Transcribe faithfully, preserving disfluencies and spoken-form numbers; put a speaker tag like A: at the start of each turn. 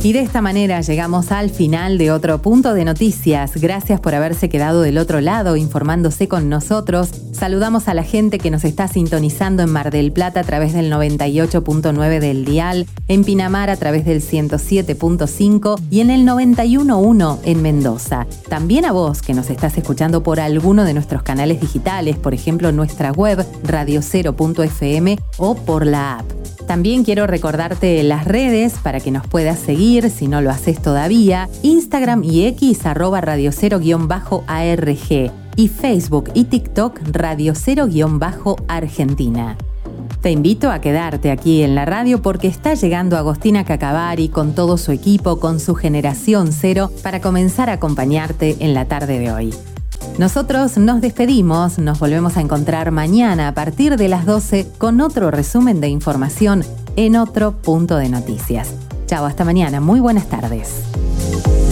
A: Y de esta manera llegamos al final de otro punto de noticias. Gracias por haberse quedado del otro lado informándose con nosotros. Saludamos a la gente que nos está sintonizando en Mar del Plata a través del noventa y ocho punto nueve del dial, en Pinamar a través del ciento siete punto cinco y en el noventa y uno punto uno en Mendoza. También a vos que nos estás escuchando por alguno de nuestros canales digitales, por ejemplo nuestra web radio cero punto efe eme o por la app. También quiero recordarte las redes para que nos puedas seguir si no lo haces todavía. Instagram y X arroba radio cero guión bajo arg y Facebook y TikTok radio cero guión bajo Argentina. Te invito a quedarte aquí en la radio porque está llegando Agostina Cacavari con todo su equipo, con su generación cero, para comenzar a acompañarte en la tarde de hoy. Nosotros nos despedimos, nos volvemos a encontrar mañana a partir de las doce con otro resumen de información en otro punto de noticias. Chao, hasta mañana, muy buenas tardes.